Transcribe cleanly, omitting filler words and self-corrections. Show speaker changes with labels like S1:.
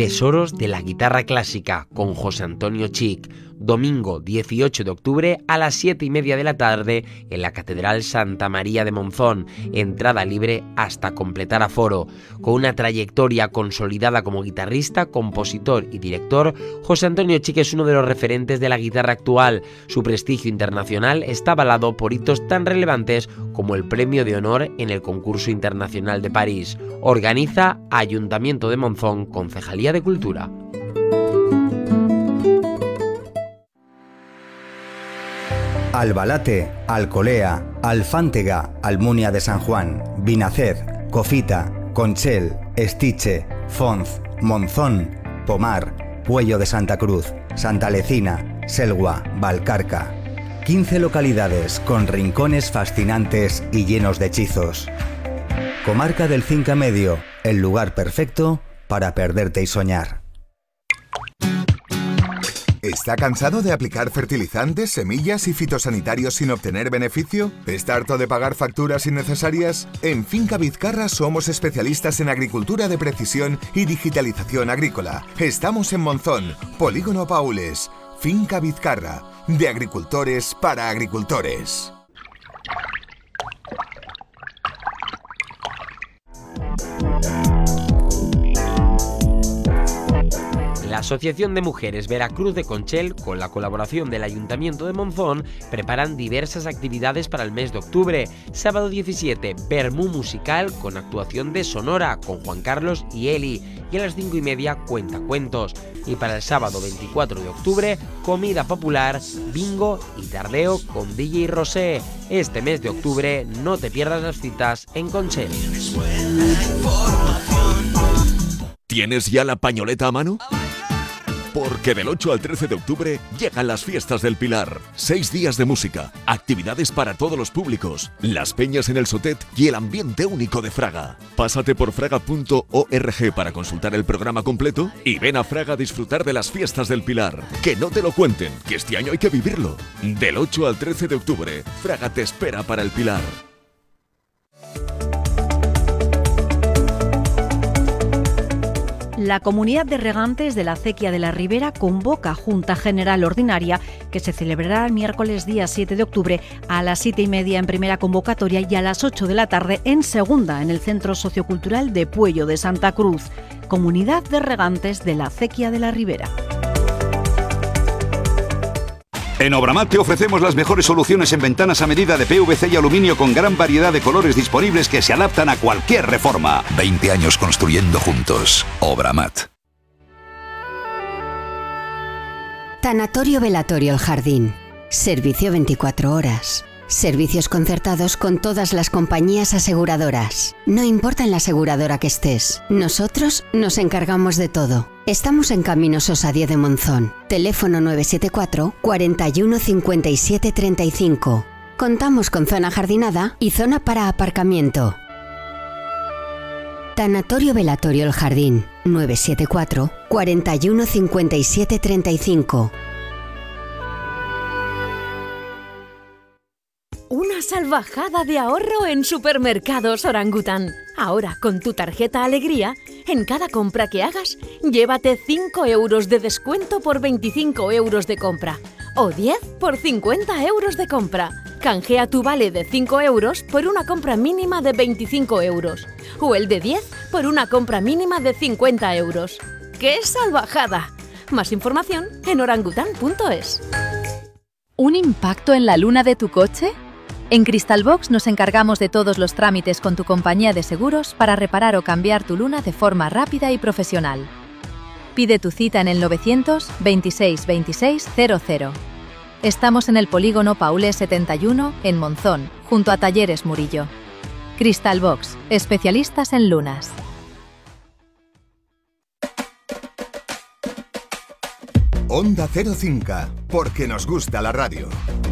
S1: Tesoros de la guitarra clásica con José Antonio Chic, domingo 18 de octubre a las 7:30 de la tarde en la Catedral Santa María de Monzón, entrada libre hasta completar aforo. Con una trayectoria consolidada como guitarrista, compositor y director, José Antonio Chic es uno de los referentes de la guitarra actual. Su prestigio internacional está avalado por hitos tan relevantes como el Premio de Honor en el Concurso Internacional de París. Organiza Ayuntamiento de Monzón, Concejalía de Cultura.
S2: Albalate, Alcolea, Alfántega, Almunia de San Juan, Binaced, Cofita, Conchel, Estiche, Fonz, Monzón, Pomar, Puello de Santa Cruz, Santa Lecina, Selgua, Valcarca. 15 localidades con rincones fascinantes y llenos de hechizos. Comarca del Cinca Medio, el lugar perfecto para perderte y soñar.
S3: ¿Está cansado de aplicar fertilizantes, semillas y fitosanitarios sin obtener beneficio? ¿Está harto de pagar facturas innecesarias? En Finca Vizcarra somos especialistas en agricultura de precisión y digitalización agrícola. Estamos en Monzón, Polígono Paules. Finca Vizcarra, de agricultores para agricultores.
S1: La Asociación de Mujeres Veracruz de Conchel, con la colaboración del Ayuntamiento de Monzón, preparan diversas actividades para el mes de octubre. Sábado 17, Vermú musical con actuación de Sonora, con Juan Carlos y Eli. Y a las 5:30, Cuentacuentos. Y para el sábado 24 de octubre, comida popular, bingo y tardeo con DJ Rosé. Este mes de octubre no te pierdas las citas en Conchel.
S4: ¿Tienes ya la pañoleta a mano? Porque del 8 al 13 de octubre llegan las fiestas del Pilar. 6 días de música, actividades para todos los públicos, las peñas en el Sotet y el ambiente único de Fraga. Pásate por fraga.org para consultar el programa completo y ven a Fraga a disfrutar de las fiestas del Pilar. Que no te lo cuenten, que este año hay que vivirlo. Del 8 al 13 de octubre, Fraga te espera para el Pilar.
S5: La Comunidad de Regantes de la Acequia de la Ribera convoca Junta General Ordinaria que se celebrará el miércoles día 7 de octubre a las 7:30 en primera convocatoria y a las 8 de la tarde en segunda en el Centro Sociocultural de Puello de Santa Cruz. Comunidad de Regantes de la Acequia de la Ribera.
S6: En Obramat te ofrecemos las mejores soluciones en ventanas a medida de PVC y aluminio con gran variedad de colores disponibles que se adaptan a cualquier reforma.
S7: 20 años construyendo juntos. Obramat.
S8: Tanatorio Velatorio El Jardín. Servicio 24 horas. Servicios concertados con todas las compañías aseguradoras. No importa en la aseguradora que estés, nosotros nos encargamos de todo. Estamos en Camino Sosa 10 de Monzón. Teléfono 974 41 57 35. Contamos con zona jardinada y zona para aparcamiento. Tanatorio Velatorio El Jardín. 974 41 57 35.
S9: Una salvajada de ahorro en Supermercados Orangután. Ahora, con tu tarjeta Alegría, en cada compra que hagas, llévate 5 euros de descuento por 25 euros de compra. O 10 por 50 euros de compra. Canjea tu vale de 5 euros por una compra mínima de 25 euros. O el de 10 por una compra mínima de 50 euros. ¡Qué salvajada! Más información en orangután.es.
S10: ¿Un impacto en la luna de tu coche? En Cristalbox nos encargamos de todos los trámites con tu compañía de seguros para reparar o cambiar tu luna de forma rápida y profesional. Pide tu cita en el 900 26 26 00. Estamos en el Polígono Paules 71, en Monzón, junto a Talleres Murillo. Cristalbox, especialistas en lunas.
S3: Onda Cero Cinca, porque nos gusta la radio.